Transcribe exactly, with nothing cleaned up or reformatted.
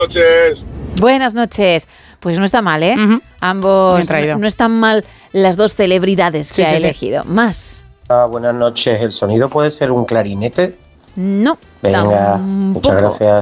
noches. Buenas noches. Pues no está mal, ¿eh? Uh-huh. Ambos, no, no están mal las dos celebridades que sí, ha sí, elegido. Sí. Más. Ah, buenas noches. ¿El sonido puede ser un clarinete? No. Venga, tampoco. muchas gracias.